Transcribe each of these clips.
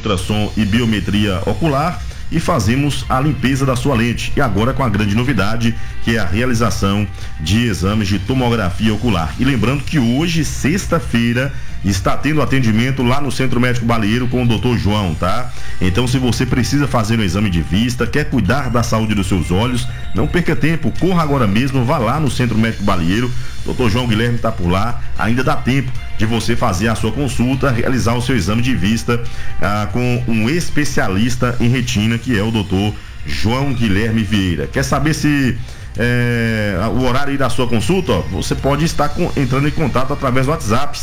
ultrassom e biometria ocular e fazemos a limpeza da sua lente. E agora com a grande novidade, que é a realização de exames de tomografia ocular. E lembrando que hoje, sexta-feira, está tendo atendimento lá no Centro Médico Baleiro com o Dr. João, tá? Então, se você precisa fazer um exame de vista, quer cuidar da saúde dos seus olhos, não perca tempo, corra agora mesmo, vá lá no Centro Médico Baleiro. Dr. João Guilherme está por lá, ainda dá tempo de você fazer a sua consulta, realizar o seu exame de vista com um especialista em retina, que é o Dr. João Guilherme Vieira. Quer saber se o horário aí da sua consulta? Ó, você pode estar entrando em contato através do WhatsApp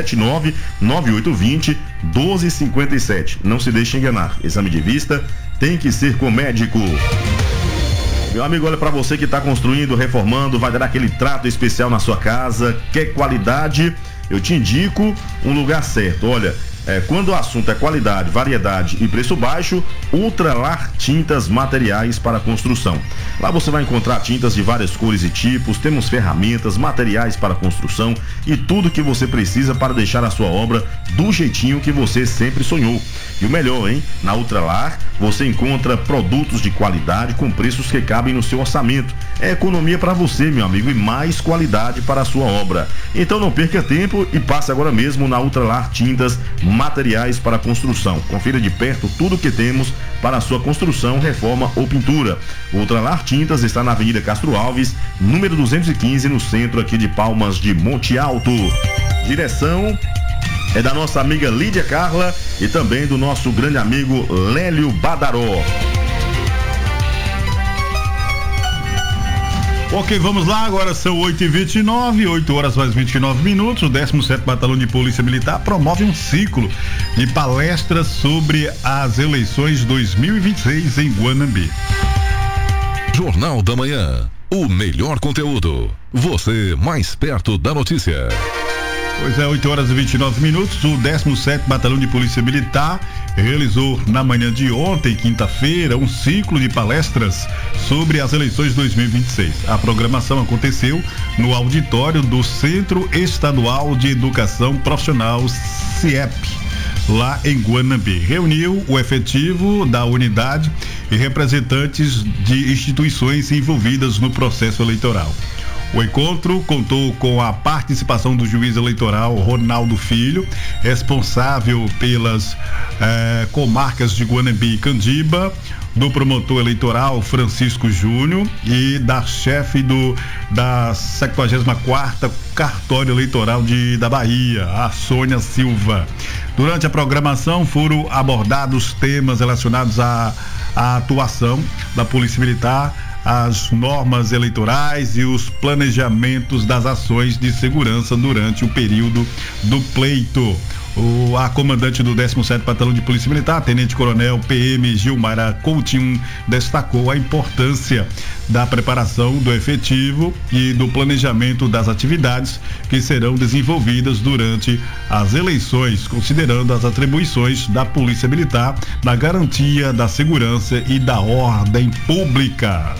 779-9820-1257. Não se deixe enganar, exame de vista tem que ser com médico. Meu amigo, olha, para você que está construindo, reformando, vai dar aquele trato especial na sua casa, quer qualidade, eu te indico um lugar certo. Olha, quando o assunto é qualidade, variedade e preço baixo, Ultralar Tintas Materiais para Construção. Lá você vai encontrar tintas de várias cores e tipos, temos ferramentas, materiais para construção e tudo que você precisa para deixar a sua obra do jeitinho que você sempre sonhou. E o melhor, hein? Na Ultralar você encontra produtos de qualidade com preços que cabem no seu orçamento. É economia para você, meu amigo, e mais qualidade para a sua obra. Então não perca tempo e passe agora mesmo na Ultralar Tintas Materiais para Construção. Confira de perto tudo que temos para a sua construção, reforma ou pintura. O Ultralar Tintas está na Avenida Castro Alves, número 215, no centro aqui de Palmas de Monte Alto. Direção é da nossa amiga Lídia Carla e também do nosso grande amigo Lélio Badaró. Ok, vamos lá, agora são 8h29, 8 horas mais 29 minutos. O 17º Batalhão de Polícia Militar promove um ciclo de palestras sobre as eleições 2026 em Guanambi. Jornal da Manhã, o melhor conteúdo, você mais perto da notícia. Pois é, 8 horas e 29 minutos, o 17º Batalhão de Polícia Militar realizou na manhã de ontem, quinta-feira, um ciclo de palestras sobre as eleições 2026. A programação aconteceu no auditório do Centro Estadual de Educação Profissional, CIEP, lá em Guanambi. Reuniu o efetivo da unidade e representantes de instituições envolvidas no processo eleitoral. O encontro contou com a participação do juiz eleitoral Ronaldo Filho, responsável pelas comarcas de Guanambi e Candiba, do promotor eleitoral Francisco Júnior e da chefe da 74ª Cartório Eleitoral da Bahia, a Sônia Silva. Durante a programação foram abordados temas relacionados à atuação da Polícia Militar, as normas eleitorais e os planejamentos das ações de segurança durante o período do pleito. A comandante do 17º Batalhão de Polícia Militar, Tenente Coronel PM Gilmara Coutinho, destacou a importância da preparação do efetivo e do planejamento das atividades que serão desenvolvidas durante as eleições, considerando as atribuições da Polícia Militar na garantia da segurança e da ordem pública.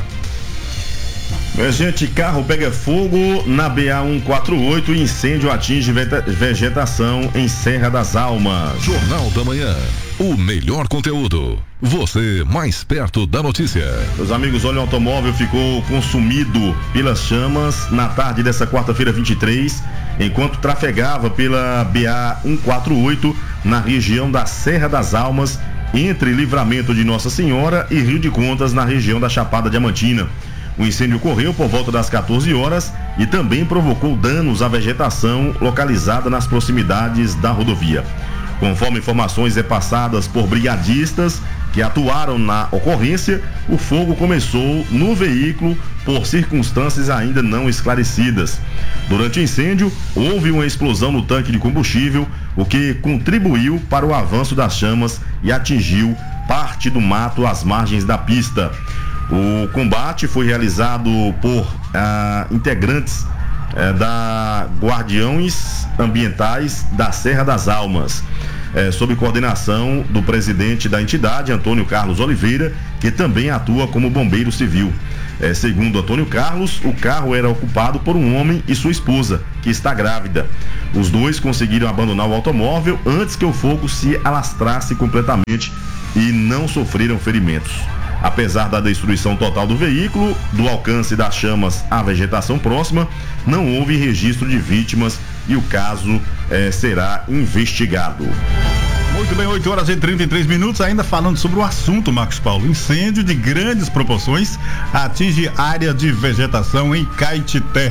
Gente, carro pega fogo na BA-148 e incêndio atinge vegetação em Serra das Almas. Jornal da Manhã, o melhor conteúdo, você mais perto da notícia. Meus amigos, olha, o automóvel ficou consumido pelas chamas na tarde dessa quarta-feira 23, enquanto trafegava pela BA-148 na região da Serra das Almas, entre Livramento de Nossa Senhora e Rio de Contas, na região da Chapada Diamantina. O incêndio ocorreu por volta das 14 horas e também provocou danos à vegetação localizada nas proximidades da rodovia. Conforme informações repassadas por brigadistas que atuaram na ocorrência, o fogo começou no veículo por circunstâncias ainda não esclarecidas. Durante o incêndio, houve uma explosão no tanque de combustível, o que contribuiu para o avanço das chamas e atingiu parte do mato às margens da pista. O combate foi realizado por integrantes da Guardiões Ambientais da Serra das Almas, sob coordenação do presidente da entidade, Antônio Carlos Oliveira, que também atua como bombeiro civil. Segundo Antônio Carlos, o carro era ocupado por um homem e sua esposa, que está grávida. Os dois conseguiram abandonar o automóvel antes que o fogo se alastrasse completamente e não sofreram ferimentos. Apesar da destruição total do veículo, do alcance das chamas à vegetação próxima, não houve registro de vítimas e o caso será investigado. Muito bem, 8h33, ainda falando sobre o assunto, Marcos Paulo. Incêndio de grandes proporções atinge área de vegetação em Caetité.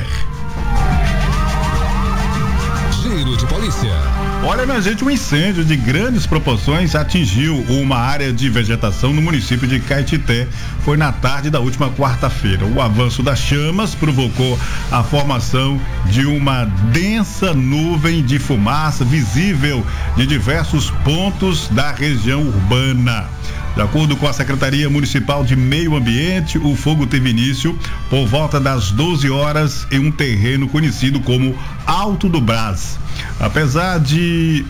Giro de polícia. Olha, minha gente, um incêndio de grandes proporções atingiu uma área de vegetação no município de Caetité. Foi na tarde da última quarta-feira. O avanço das chamas provocou a formação de uma densa nuvem de fumaça visível de diversos pontos da região urbana. De acordo com a Secretaria Municipal de Meio Ambiente, o fogo teve início por volta das 12 horas em um terreno conhecido como Alto do Brás. Apesar de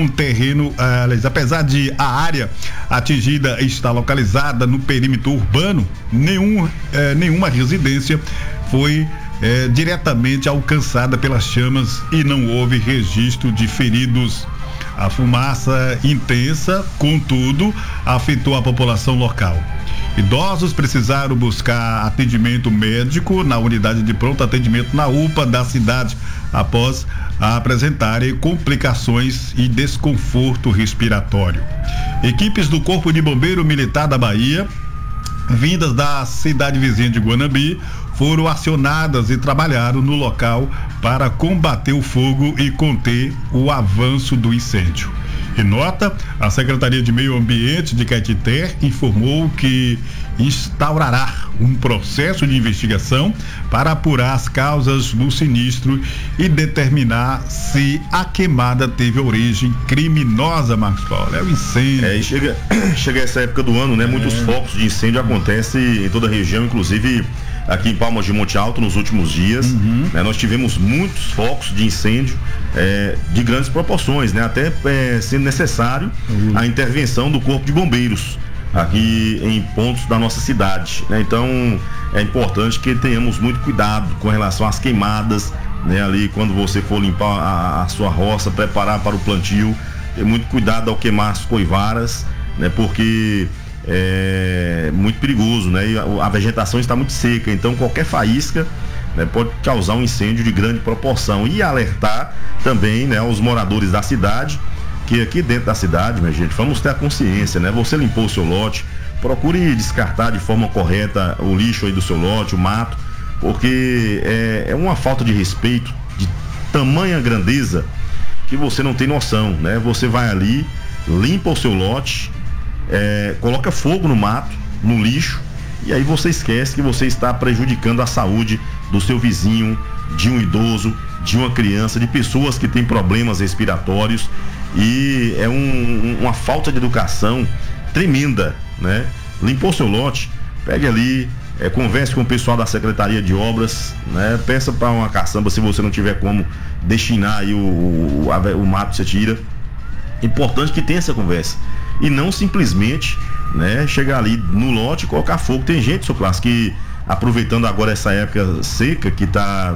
a área atingida estar localizada no perímetro urbano, nenhuma residência foi diretamente alcançada pelas chamas e não houve registro de feridos. A fumaça intensa, contudo, afetou a população local. Idosos precisaram buscar atendimento médico na unidade de pronto atendimento na UPA da cidade, após apresentarem complicações e desconforto respiratório. Equipes do Corpo de Bombeiro Militar da Bahia, vindas da cidade vizinha de Guanambi, foram acionadas e trabalharam no local para combater o fogo e conter o avanço do incêndio. Em nota, a Secretaria de Meio Ambiente de Caetité informou que instaurará um processo de investigação para apurar as causas do sinistro e determinar se a queimada teve origem criminosa, Marcos Paulo. É o incêndio. E chega essa época do ano, né? Muitos focos de incêndio acontecem em toda a região, inclusive aqui em Palmas de Monte Alto nos últimos dias. Né? Nós tivemos muitos focos de incêndio de grandes proporções, né? Até sendo necessário a intervenção do Corpo de Bombeiros aqui em pontos da nossa cidade, né? Então é importante que tenhamos muito cuidado com relação às queimadas, né? Ali quando você for limpar a sua roça, preparar para o plantio, ter muito cuidado ao queimar as coivaras, né? Porque é muito perigoso, né? E a vegetação está muito seca, então qualquer faísca, né, pode causar um incêndio de grande proporção. E alertar também, né, os moradores da cidade, que aqui dentro da cidade, minha gente, vamos ter a consciência, né? Você limpou o seu lote, procure descartar de forma correta o lixo aí do seu lote, o mato, porque é uma falta de respeito de tamanha grandeza que você não tem noção, né? Você vai ali, limpa o seu lote, coloca fogo no mato, no lixo, e aí você esquece que você está prejudicando a saúde do seu vizinho, de um idoso, de uma criança, de pessoas que têm problemas respiratórios, e é uma falta de educação tremenda, né? Limpou seu lote, pegue ali, converse com o pessoal da Secretaria de Obras, né? Peça para uma caçamba, se você não tiver como destinar aí o mato que você tira. Importante que tenha essa conversa e não simplesmente, né, chegar ali no lote e colocar fogo. Tem gente, seu Clássico, que aproveitando agora essa época seca, que tá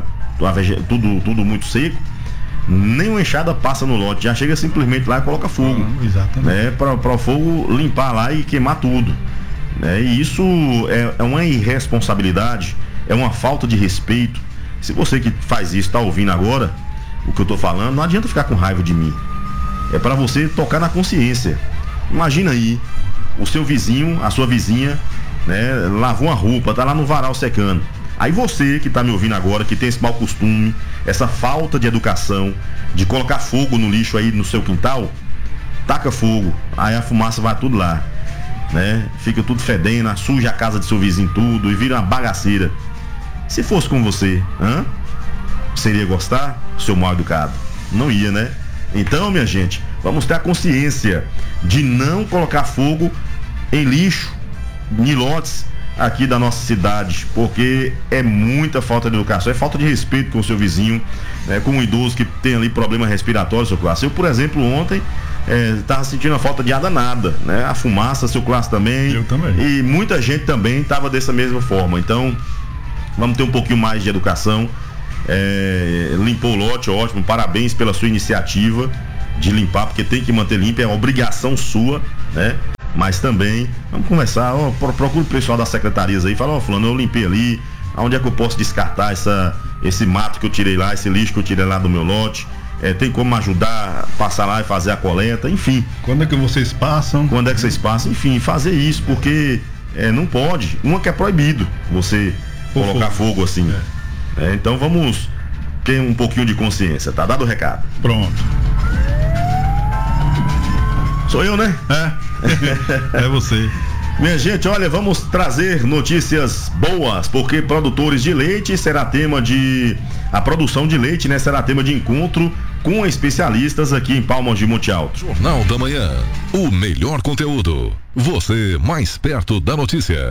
tudo muito seco, nem uma enxada passa no lote, já chega simplesmente lá e coloca fogo, né, para o fogo limpar lá e queimar tudo, né? E isso é uma irresponsabilidade, é uma falta de respeito. Se você que faz isso está ouvindo agora o que eu tô falando, não adianta ficar com raiva de mim. É para você tocar na consciência. Imagina aí, o seu vizinho, a sua vizinha, né, lavou uma roupa, tá lá no varal secando. Aí você que tá me ouvindo agora, que tem esse mau costume, essa falta de educação, de colocar fogo no lixo aí no seu quintal, taca fogo, aí a fumaça vai tudo lá, né? Fica tudo fedendo, suja a casa de seu vizinho tudo e vira uma bagaceira. Se fosse com você, você iria gostar, seu mal educado? Não ia, né? Então, minha gente, vamos ter a consciência de não colocar fogo em lixo, em lotes aqui da nossa cidade, porque é muita falta de educação, é falta de respeito com o seu vizinho, né, com um idoso que tem ali problema respiratório, seu Clássico. Eu, por exemplo, ontem estava sentindo a falta de ar danada, né? A fumaça, seu Clássico também. Eu também. E muita gente também estava dessa mesma forma. Então, vamos ter um pouquinho mais de educação. limpou o lote, ótimo, parabéns pela sua iniciativa de limpar, porque tem que manter limpo, é obrigação sua, né? Mas também, vamos conversar, procura o pessoal das secretarias aí, fala, fulano, eu limpei ali, aonde é que eu posso descartar esse mato que eu tirei lá, esse lixo que eu tirei lá do meu lote, tem como ajudar a passar lá e fazer a coleta, enfim. Quando é que vocês passam? Enfim, fazer isso, porque não pode, que é proibido você colocar fogo assim. Então vamos ter um pouquinho de consciência, tá dado o recado. Pronto. Sou eu, né? É você. Minha gente, olha, vamos trazer notícias boas, porque produtores de leite será tema a produção de leite, né, será tema de encontro com especialistas aqui em Palmas de Monte Alto. Jornal da Manhã, o melhor conteúdo, você mais perto da notícia.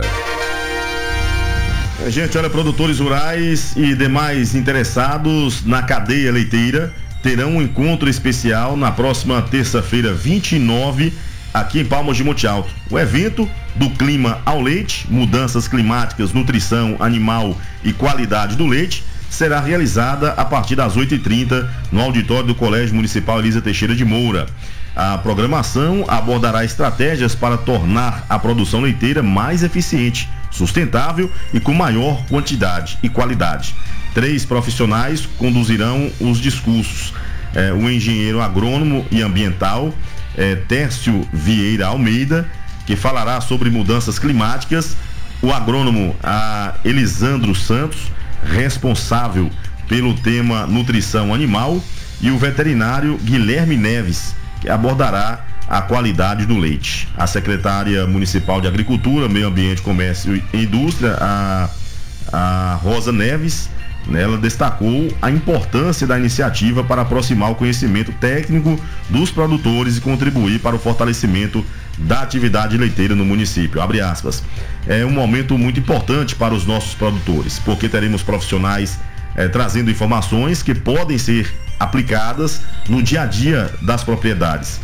Gente, olha, produtores rurais e demais interessados na cadeia leiteira terão um encontro especial na próxima terça-feira, 29, aqui em Palmas de Monte Alto. O evento do Clima ao Leite, mudanças climáticas, nutrição animal e qualidade do leite, será realizada a partir das 8h30 no auditório do Colégio Municipal Elisa Teixeira de Moura. A programação abordará estratégias para tornar a produção leiteira mais eficiente, sustentável e com maior quantidade e qualidade. 3 profissionais conduzirão os discursos. O engenheiro agrônomo e ambiental Tércio Vieira Almeida, que falará sobre mudanças climáticas, o agrônomo Elisandro Santos, responsável pelo tema nutrição animal, e o veterinário Guilherme Neves, que abordará a qualidade do leite. A secretária municipal de Agricultura, Meio Ambiente, Comércio e Indústria, a Rosa Neves, ela destacou a importância da iniciativa para aproximar o conhecimento técnico dos produtores e contribuir para o fortalecimento da atividade leiteira no município. Abre aspas. É um momento muito importante para os nossos produtores, porque teremos profissionais trazendo informações que podem ser aplicadas no dia a dia das propriedades.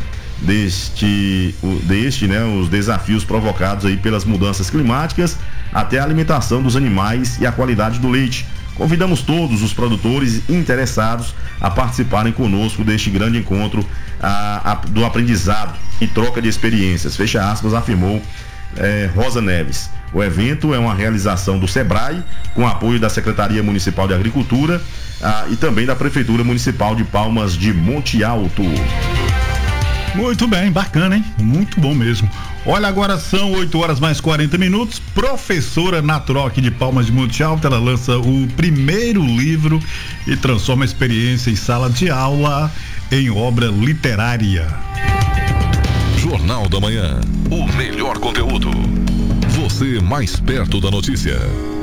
Os desafios provocados aí pelas mudanças climáticas, até a alimentação dos animais e a qualidade do leite. Convidamos todos os produtores interessados a participarem conosco deste grande encontro do aprendizado e troca de experiências, fecha aspas, afirmou Rosa Neves. O evento é uma realização do SEBRAE, com apoio da Secretaria Municipal de Agricultura e também da Prefeitura Municipal de Palmas de Monte Alto. Muito bem, bacana, hein? Muito bom mesmo. Olha, agora são 8h mais 40. Professora natural aqui de Palmas de Monte Alto, ela lança o primeiro livro e transforma a experiência em sala de aula em obra literária. Jornal da Manhã, o melhor conteúdo, você mais perto da notícia.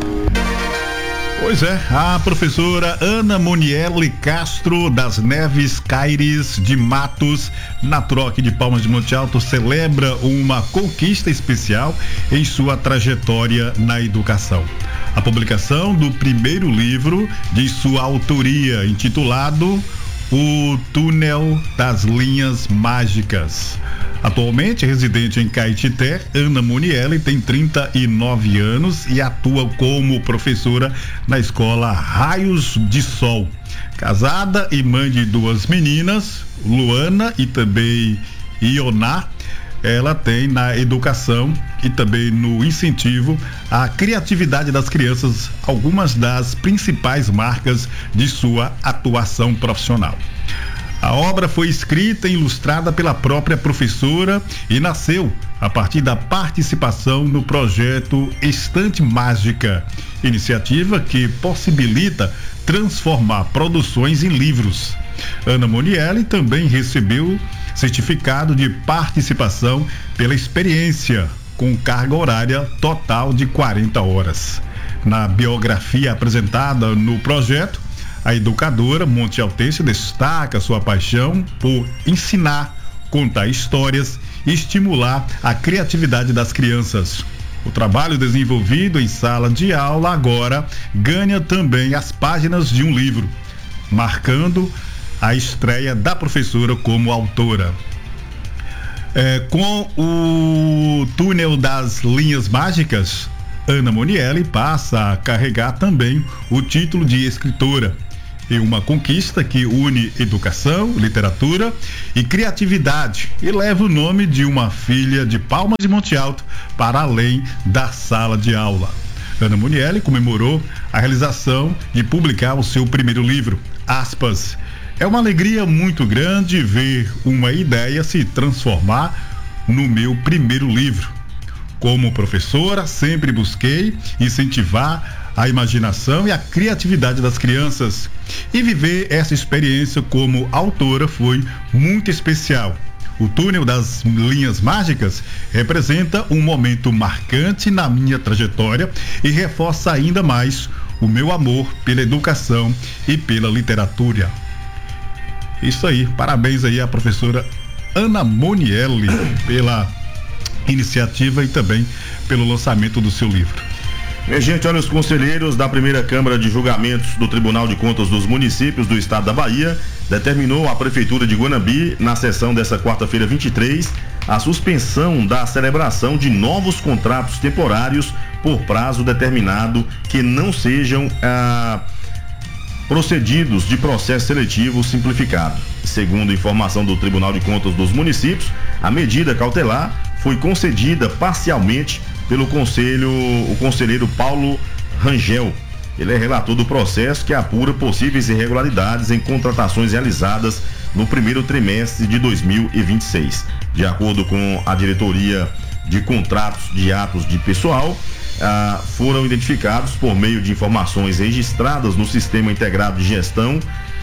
Pois é, a professora Ana Monielle Castro das Neves Caires de Matos, natural aqui de Palmas de Monte Alto, celebra uma conquista especial em sua trajetória na educação. A publicação do primeiro livro de sua autoria, intitulado O Túnel das Linhas Mágicas. Atualmente residente em Caetité, Ana Monielle tem 39 anos e atua como professora na escola Raios de Sol. Casada e mãe de 2 meninas, Luana e também Ioná, ela tem na educação e também no incentivo à criatividade das crianças algumas das principais marcas de sua atuação profissional. A obra foi escrita e ilustrada pela própria professora e nasceu a partir da participação no projeto Estante Mágica, iniciativa que possibilita transformar produções em livros. Ana Monielle também recebeu certificado de participação pela experiência, com carga horária total de 40 horas. Na biografia apresentada no projeto, a educadora montealtense destaca sua paixão por ensinar, contar histórias e estimular a criatividade das crianças. O trabalho desenvolvido em sala de aula agora ganha também as páginas de um livro, marcando a estreia da professora como autora. Com o Túnel das Linhas Mágicas, Ana Monielle passa a carregar também o título de escritora em uma conquista que une educação, literatura e criatividade e leva o nome de uma filha de Palmas de Monte Alto para além da sala de aula. Ana Monielli comemorou a realização de publicar o seu primeiro livro, Aspas. É uma alegria muito grande ver uma ideia se transformar no meu primeiro livro. Como professora, sempre busquei incentivar a imaginação e a criatividade das crianças. E viver essa experiência como autora foi muito especial. O Túnel das Linhas Mágicas representa um momento marcante na minha trajetória e reforça ainda mais o meu amor pela educação e pela literatura. Isso aí, parabéns aí à professora Ana Monielli pela iniciativa e também pelo lançamento do seu livro. Gente, olha, os conselheiros da primeira Câmara de Julgamentos do Tribunal de Contas dos Municípios do Estado da Bahia determinou à Prefeitura de Guanambi, na sessão dessa quarta-feira 23, a suspensão da celebração de novos contratos temporários por prazo determinado que não sejam procedidos de processo seletivo simplificado. Segundo informação do Tribunal de Contas dos Municípios, a medida cautelar foi concedida parcialmente pelo o conselheiro Paulo Rangel. Ele é relator do processo que apura possíveis irregularidades em contratações realizadas no primeiro trimestre de 2026. De acordo com a diretoria de contratos de atos de pessoal, foram identificados por meio de informações registradas no Sistema Integrado de Gestão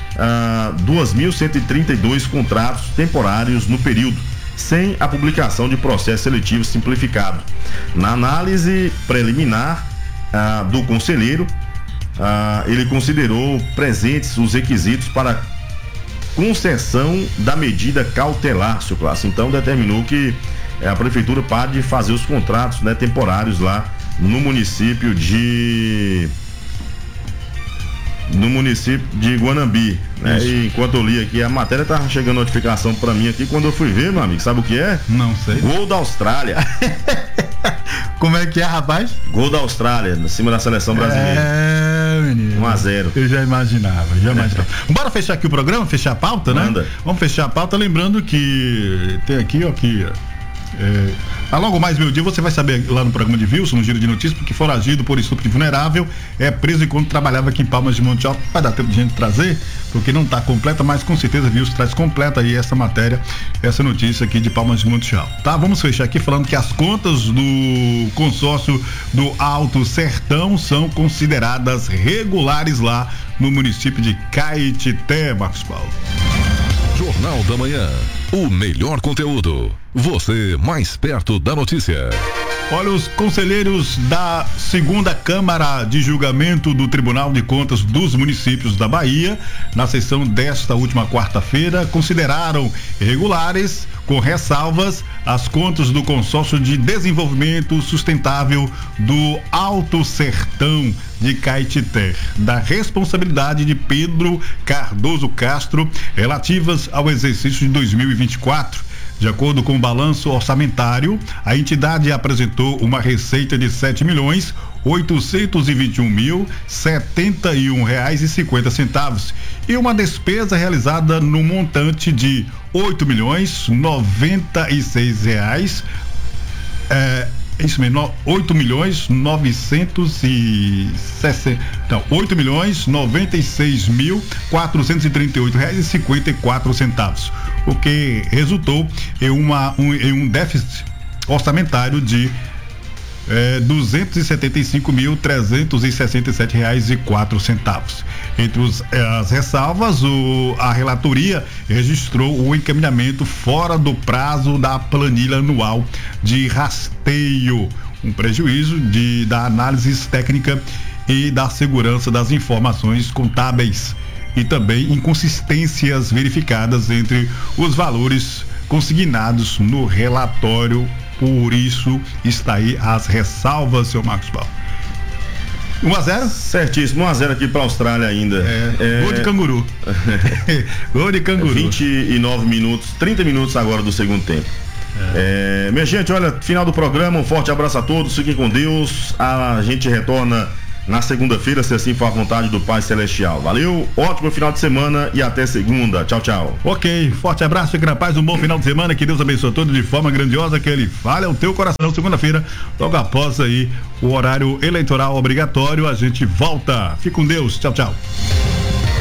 2.132 contratos temporários no período, sem a publicação de processo seletivo simplificado. Na análise preliminar do conselheiro, ele considerou presentes os requisitos para concessão da medida cautelar, seu Clássico. Então determinou que a prefeitura pare de fazer os contratos, né, temporários lá no município de Guanambi, né? E enquanto eu li aqui a matéria, tava chegando notificação pra mim aqui, quando eu fui ver, meu amigo, sabe o que é? Não sei. Gol da Austrália. Como é que é, rapaz? Gol da Austrália, em cima da seleção brasileira. Menino. 1-0. Eu já imaginava. Bora fechar aqui o programa, fechar a pauta, né? Manda. Vamos fechar a pauta, lembrando que tem aqui, ó, logo mais meio-dia você vai saber lá no programa de Wilson, no Giro de Notícias, porque foragido por estupro de vulnerável é preso enquanto trabalhava aqui em Palmas de Monte Alto. Vai dar tempo de gente trazer, porque não está completa, mas com certeza Wilson traz completa aí essa matéria, essa notícia aqui de Palmas de Monte Alto, tá? Vamos fechar aqui falando que as contas do consórcio do Alto Sertão são consideradas regulares lá no município de Caetité, Marcos Paulo. Jornal da Manhã. O melhor conteúdo. Você mais perto da notícia. Olha, os conselheiros da segunda Câmara de Julgamento do Tribunal de Contas dos Municípios da Bahia, na sessão desta última quarta-feira, consideraram irregulares, com ressalvas, as contas do Consórcio de Desenvolvimento Sustentável do Alto Sertão de Caetité, da responsabilidade de Pedro Cardoso Castro, relativas ao exercício de 2024. De acordo com o balanço orçamentário, a entidade apresentou uma receita de R$7.871.071,50 e uma despesa realizada no montante de R$8.096. Isso mesmo, R$8.096.438,54, o que resultou em um déficit orçamentário de R$275.367,04. Entre as ressalvas, a relatoria registrou o encaminhamento fora do prazo da planilha anual de rasteio, um prejuízo da análise técnica e da segurança das informações contábeis e também inconsistências verificadas entre os valores consignados no relatório. Por isso está aí as ressalvas, seu Marcos Paulo. 1-0? Certíssimo, 1-0 aqui para a Austrália ainda. Gol de canguru. Gol de canguru. 29 minutos, 30 minutos agora do segundo tempo. Minha gente, olha, final do programa, um forte abraço a todos, fiquem com Deus. A gente retorna na segunda-feira, se assim for a vontade do Pai Celestial. Valeu, ótimo final de semana e até segunda. Tchau, tchau. Ok, forte abraço, fique na paz, um bom final de semana, que Deus abençoe todos de forma grandiosa, que Ele fale ao teu coração. Segunda-feira, logo após aí o horário eleitoral obrigatório, a gente volta. Fique com Deus, tchau, tchau.